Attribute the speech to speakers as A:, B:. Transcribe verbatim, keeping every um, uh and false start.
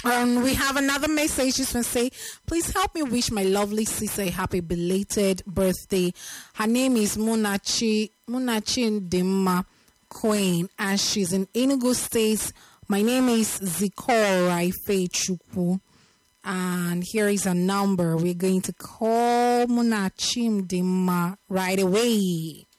A: Um, we have another message. Just want to say, please help me wish my lovely sister a happy belated birthday. Her name is Munachi Munachi Ndimma Queen, and she's in Enugu State. My name is Zikora Ife Chukwu, and here is a number. We're going to call Munachi Ndimma right away.